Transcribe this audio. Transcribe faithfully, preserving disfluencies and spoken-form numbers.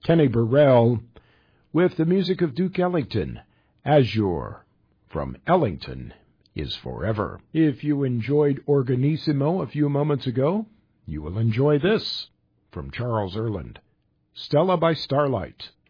Kenny Burrell with the music of Duke Ellington, Azure, from Ellington is Forever. If you enjoyed Organissimo a few moments ago, you will enjoy this from Charles Earland, Stella by Starlight.